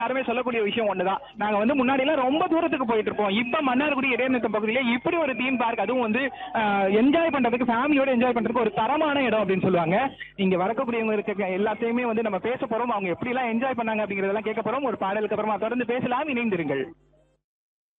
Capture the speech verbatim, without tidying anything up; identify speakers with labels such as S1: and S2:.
S1: யாருமே சொல்லக்கூடிய விஷயம் ஒண்ணுதான். நாங்க வந்து முன்னாடி எல்லாம் ரொம்ப தூரத்துக்கு போயிட்டு இருப்போம். இப்ப மன்னார்குடி இடைநிறுத்தம் பகுதியில இப்படி ஒரு தீம் பார்க், அதுவும் வந்து என்ஜாய் பண்றதுக்கு, ஃபேமிலியோட என்ஜாய் பண்றதுக்கு ஒரு தரமான இடம் அப்படின்னு சொல்லுவாங்க. இங்க வரக்கூடியவங்க இருக்க எல்லாத்தையுமே வந்து நம்ம பேச போறோம். அவங்க எப்படி எல்லாம் என்ஜாய் பண்ணாங்க அப்படிங்கறதெல்லாம் கேட்க போறோம். ஒரு பாடலுக்கு அப்புறமா தொடர்ந்து பேசலாம். இணைந்திருங்கள்.